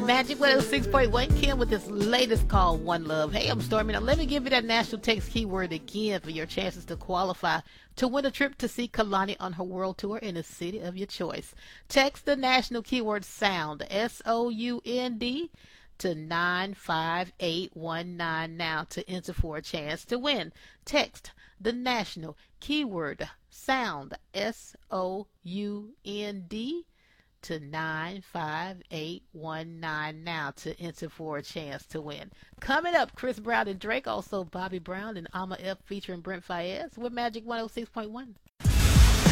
Magic 106.1, Kim with this latest call, One Love. Hey, I'm Stormy. Now, let me give you that national text keyword again for your chances to qualify to win a trip to see Kalani on her world tour in a city of your choice. Text the national keyword SOUND, SOUND, to 95819 now to enter for a chance to win. Text the national keyword SOUND, SOUND, to 95819 now to enter for a chance to win. Coming up, Chris Brown and Drake, also Bobby Brown and Alma F featuring Brent Fayez with Magic 106.1.